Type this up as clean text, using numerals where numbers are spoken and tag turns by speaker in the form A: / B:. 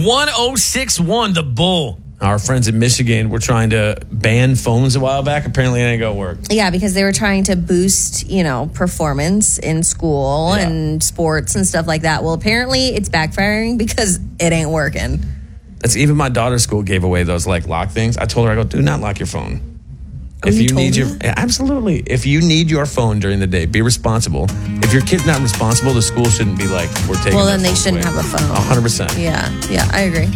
A: 1061, the Bull. Our friends in Michigan were trying to ban phones a while back. Apparently, it ain't gonna work.
B: Yeah, because they were trying to boost, performance in school and sports and stuff like that. Well, apparently it's backfiring because it ain't working.
A: That's even my daughter's school gave away those lock things. I told her, I go, do not lock your phone. If you need absolutely. If you need your phone during the day, be responsible. If your kid's not responsible, the school shouldn't be we're taking.
B: Well, then they shouldn't have a phone.
A: 100%.
B: Yeah, I agree.